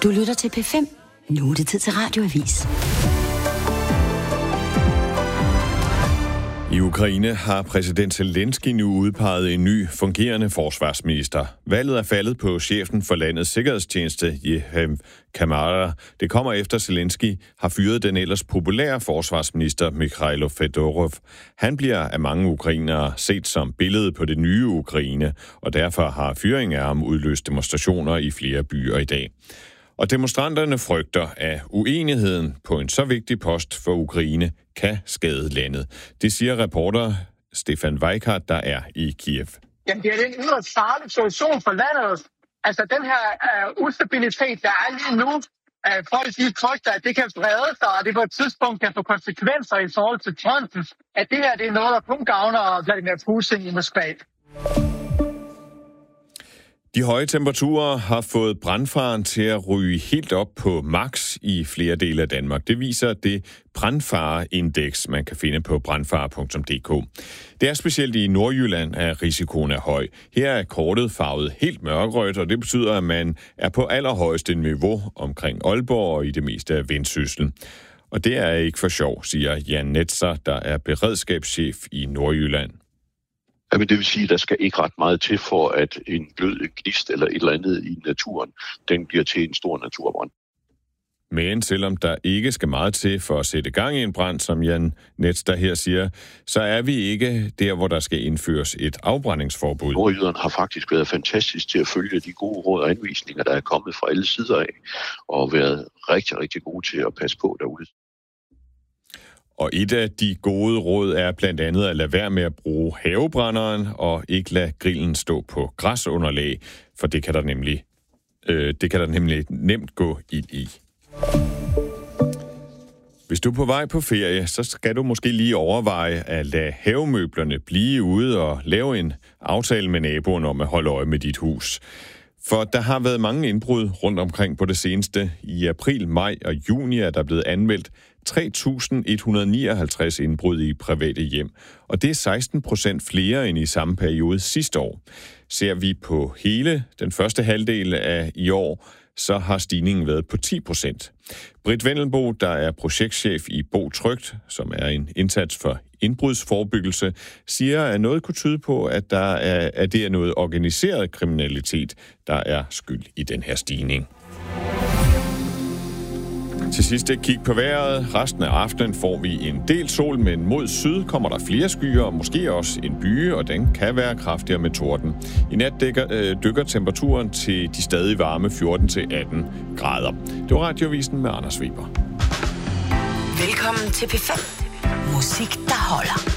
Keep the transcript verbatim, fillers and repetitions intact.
Du lytter til P fem. Nu er det tid til Radioavis. I Ukraine har præsident Zelensky nu udpeget en ny fungerende forsvarsminister. Valget er faldet på chefen for landets sikkerhedstjeneste, Yevhen Kamara. Det kommer efter Zelensky har fyret den ellers populære forsvarsminister Mikhailo Fedorov. Han bliver af mange ukrainere set som billedet på det nye Ukraine, og derfor har fyringen af ham udløst demonstrationer i flere byer i dag. Og demonstranterne frygter, at uenigheden på en så vigtig post for Ukraine kan skade landet. Det siger reporter Stefan Weikart, der er i Kiev. Jamen, det er en yderst farlig situation for landet. Altså, den her uh, ustabilitet, der er lige nu, uh, folk de frygter, at det kan brede sig, og det på et tidspunkt kan få konsekvenser i forhold til fronten. At det her det er noget, der kun gavner Vladimir Putin i Moskva. De høje temperaturer har fået brandfaren til at ryge helt op på max i flere dele af Danmark. Det viser det brandfareindeks, man kan finde på brandfare punktum d k. Det er specielt i Nordjylland, at risikoen er høj. Her er kortet farvet helt mørkrødt, og det betyder, at man er på allerhøjeste niveau omkring Aalborg og i det meste af Vendsyssel. Og det er ikke for sjov, siger Jan Netzer, der er beredskabschef i Nordjylland. Jamen, det vil sige, at der skal ikke ret meget til for, at en blød gnist eller et eller andet i naturen, den bliver til en stor naturbrand. Men selvom der ikke skal meget til for at sætte gang i en brand, som Jan Netzer her siger, så er vi ikke der, hvor der skal indføres et afbrændingsforbud. Nordjyderne har faktisk været fantastisk til at følge de gode råd og anvisninger, der er kommet fra alle sider af, og været rigtig, rigtig gode til at passe på derude. Og et af de gode råd er blandt andet at lade være med at bruge havebrænderen og ikke lade grillen stå på græsunderlag, for det kan der nemlig, øh, det kan der nemlig nemt gå ild i. Hvis du er på vej på ferie, så skal du måske lige overveje at lade havemøblerne blive ude og lave en aftale med naboen om at holde øje med dit hus. For der har været mange indbrud rundt omkring på det seneste. I april, maj og juni er der blevet anmeldt tre tusind et hundrede nioghalvtreds indbrud i private hjem. Og det er seksten procent flere end i samme periode sidste år. Ser vi på hele den første halvdel af i år, så har stigningen været på ti procent. Britt Vendelbo, der er projektchef i Bo Trygt, som er en indsats for indbrudsforebyggelse, siger, at noget kunne tyde på, at, der er, at det er noget organiseret kriminalitet, der er skyld i den her stigning. Til sidst et kig på vejret. Resten af aftenen får vi en del sol, men mod syd kommer der flere skyer, og måske også en byge, og den kan være kraftigere med torden. I nat dækker, øh, dykker temperaturen til de stadig varme fjorten til atten grader. Det var Radioavisen med Anders Weber. Velkommen til P fem. Musik, der holder.